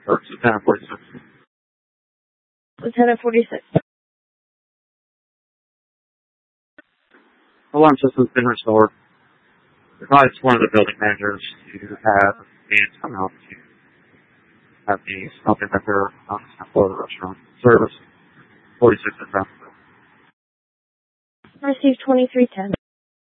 Or Lieutenant 46. Lieutenant 46. Alarm system's been restored. Advised one of the building managers to have fans come out to have the smoke detector on the second floor of the restaurant. Service 46 is out. Received 2310.